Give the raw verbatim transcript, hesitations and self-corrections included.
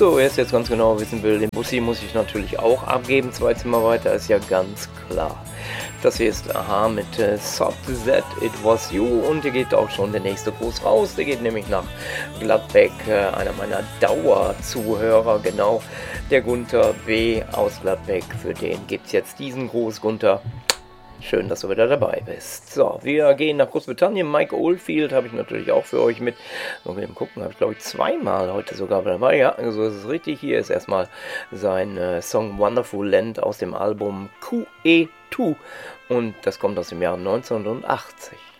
So, wer es jetzt ganz genau wissen will, den Bussi muss ich natürlich auch abgeben. Zwei Zimmer weiter ist ja ganz klar. Das hier ist Aha mit äh, Soft That It Was You und hier geht auch schon der nächste Gruß raus. Der geht nämlich nach Gladbeck, äh, einer meiner Dauerzuhörer, genau, der Gunther B. aus Gladbeck. Für den gibt es jetzt diesen Gruß, Gunther. Schön, dass du wieder dabei bist. So, wir gehen nach Großbritannien. Mike Oldfield habe ich natürlich auch für euch mit. Mal eben gucken, habe ich glaube ich zweimal heute sogar dabei. Ja, also ist es richtig. Hier ist erstmal sein äh, Song Wonderful Land aus dem Album Q E zwei und das kommt aus dem Jahr neunzehnhundertachtzig.